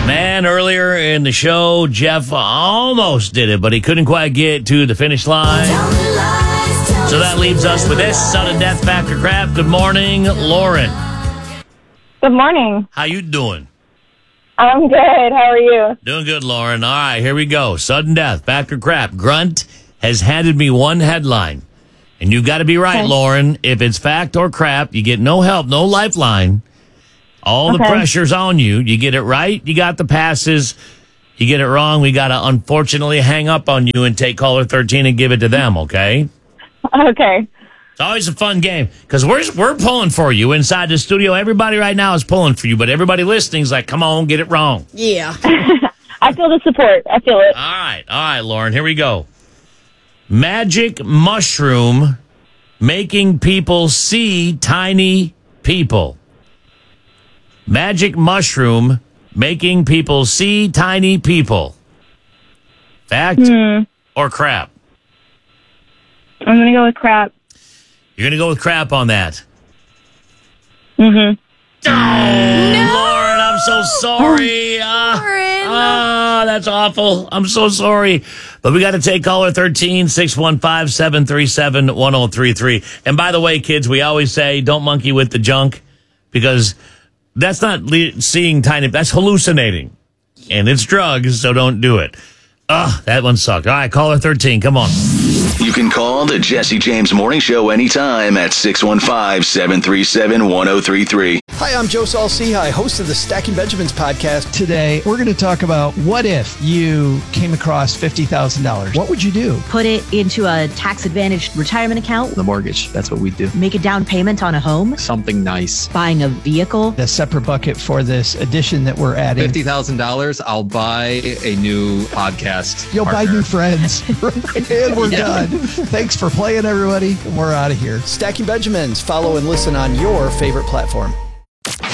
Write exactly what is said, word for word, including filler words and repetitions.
Man, earlier in the show, Jeff almost did it, but he couldn't quite get to the finish line. So that leaves us with this sudden death factor crap. Good morning, Lauren. Good morning. How you doing? I'm good. How are you? Doing good, Lauren. All right, here we go. Sudden death factor crap. Grunt has handed me one headline. And you've got to be right, Okay. Lauren. If it's fact or crap, you get no help, no lifeline. All the Okay. pressure's on you. You get it right, you got the passes. You get it wrong, we got to unfortunately hang up on you and take caller thirteen and give it to them, okay? Okay. It's always a fun game because we're, we're pulling for you inside the studio. Everybody right now is pulling for you, but everybody listening is like, come on, get it wrong. Yeah. I feel the support. I feel it. All right, all right, Lauren, here we go. Magic mushroom making people see tiny people. Magic mushroom making people see tiny people. Fact Hmm. or crap? I'm going to go with crap. You're going to go with crap on that. Mm-hmm. Oh, Lauren, I'm so sorry. Ah, Lauren. ah, that's awful. I'm so sorry. But we got to take caller thirteen, six one five, seven three seven, one oh three three. And by the way, kids, we always say don't monkey with the junk because that's not le- seeing tiny, that's hallucinating. And it's drugs, so don't do it. Ugh, that one sucked. All right, caller thirteen, come on. You can call the Jesse James Morning Show anytime at six one five, seven three seven, one oh three three. Hi, I'm Joe Saul-Sehy, host of the Stacking Benjamins podcast. Today, we're going to talk about what if you came across fifty thousand dollars. What would you do? Put it into a tax-advantaged retirement account. The mortgage, that's what we do. Make a down payment on a home. Something nice. Buying a vehicle. A separate bucket for this addition that we're adding. fifty thousand dollars, I'll buy a new podcast. You'll partner. buy new friends. And we're Yeah. done. Thanks for playing, everybody. We're out of here. Stacking Benjamins. Follow and listen on your favorite platform.